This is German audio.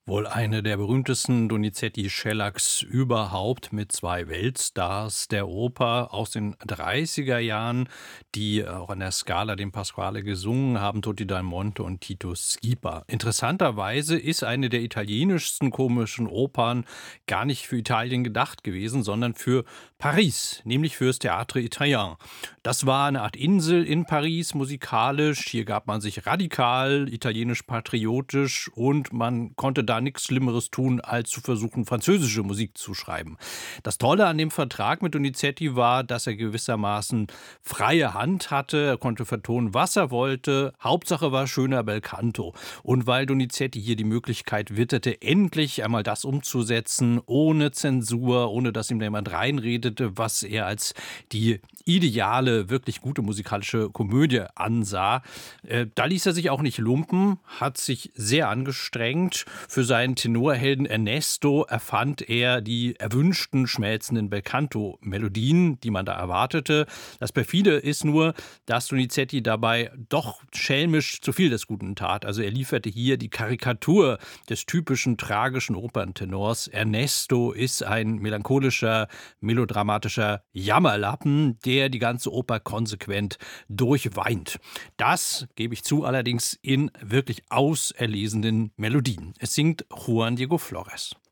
Wohl eine der berühmtesten Donizetti-Schellacks überhaupt mit zwei Weltstars der Oper aus den 30er Jahren, die auch an der Scala dem Pasquale gesungen haben, Tutti dal Monte und Tito Schipa. Interessanterweise ist eine der italienischsten komischen Opern gar nicht für Italien gedacht gewesen, sondern für Paris, nämlich fürs Théâtre Italien. Das war eine Art Insel in Paris musikalisch. Hier gab man sich radikal, italienisch-patriotisch und man konnte da nichts Schlimmeres tun, als zu versuchen, französische Musik zu schreiben. Das Tolle an dem Vertrag mit Donizetti war, dass er gewissermaßen freie Hand hatte. Er konnte vertonen, was er wollte. Hauptsache war schöner Bel Canto. Und weil Donizetti hier die Möglichkeit witterte, endlich einmal das umzusetzen, ohne Zensur, ohne dass ihm da jemand reinredete, was er als die ideale, wirklich gute musikalische Komödie ansah, da ließ er sich auch nicht lumpen, hat sich sehr angestrengt. Für seinen Tenorhelden Ernesto erfand er die erwünschten schmelzenden Belcanto-Melodien, die man da erwartete. Das perfide ist nur, dass Donizetti dabei doch schelmisch zu viel des Guten tat. Also er lieferte hier die Karikatur des typischen tragischen Operntenors. Ernesto ist ein melancholischer, melodramatischer Jammerlappen, der die ganze Oper konsequent durchweint. Das gebe ich zu, allerdings in wirklich auserlesenen Melodien. Es singt Juan Diego Flores.